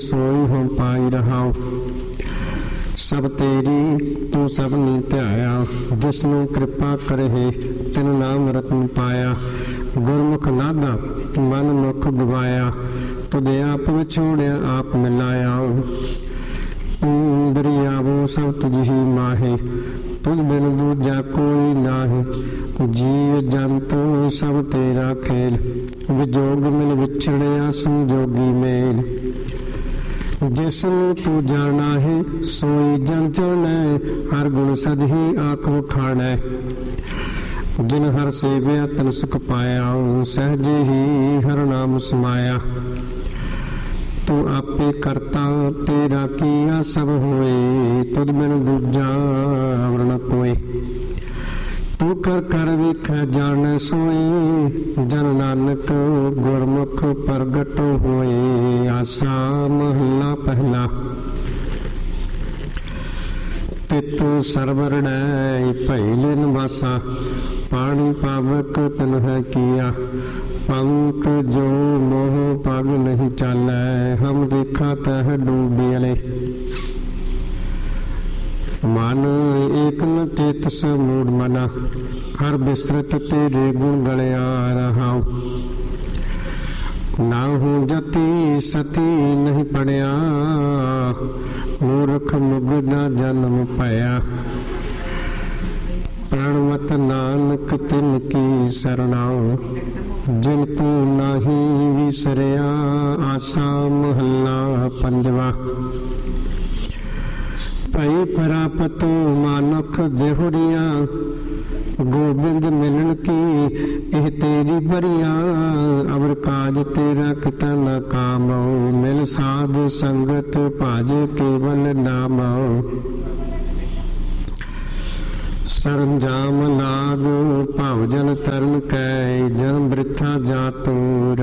सोई हो पाई रहाओ। सब तेरी तू सबनी ध्याया, जिसनों कृपा करे तिन नाम रत्न पाया। गुरमुख नादा मन मुख गवाया, तुद आप विछोड़िया आप मिलाया। दरियावो सब तुझ ही माहे, तुझ बिन दूजा कोई नाहे। जीव जंत सब तेरा खेल, विजोग मिल विछड़िया संजोगी मेल। जिसनू तू जाना है सोई जन चुनै, हर गुण सद ही आँख उठाणै। जिन हर सेव्या तन सुख पाया, सहज ही हर नाम समाया। तू आपे करता तेरा किया सब होए, तुद बिन दूजा वरण कोय। तू कर कर विख जान सोए, जन नानक गुरमुख प्रगट होए। आसा महला पहला। तित सरवर डै भैले निवासा, पानी पावक तन है किया। पंक जो मोह पग नहीं चालै, हम देखा तह डूबियले। मन एक न चेत समूढ़ मना, हर बिसरत तेरे गुण गलिया रहाओ। ना हूँ जति सती नहीं पड़िया, मूर्ख मुगदा जन्म पाया। प्रणवत नानक तिन की सरणाओ, जिन तू नहीं विसरिया। आसा महला पंजवा। भई प्राप्त मानक देहुरिया, गोबिंद मिलन की एह तेरी बरिया। अवर काज तेरा किता न कामो, मिल साध संगत भाज केवल नामो। सरंजाम लाग भाव जन तरन कै, जन्म वृथा जातु